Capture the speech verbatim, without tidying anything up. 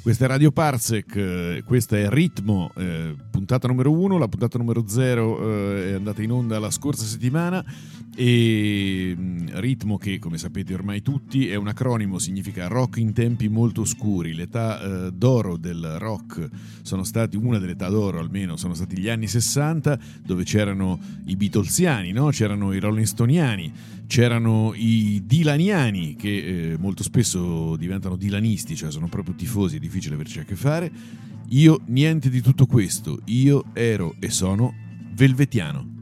Questa è Radio Parsec, eh, questa è Ritmo, eh, puntata numero uno, la puntata numero zero eh, è andata in onda la scorsa settimana e mh, Ritmo, che come sapete ormai tutti è un acronimo, significa rock in tempi molto oscuri. L'età eh, d'oro del rock sono stati, una delle età d'oro almeno, sono stati gli anni sessanta, dove c'erano i Beatlesiani, no? C'erano i Rolling Stoniani, c'erano i Dylaniani, che eh, molto spesso diventano dilanisti, cioè sono proprio tifosi, è difficile averci a che fare. Io niente di tutto questo, io ero e sono velvetiano.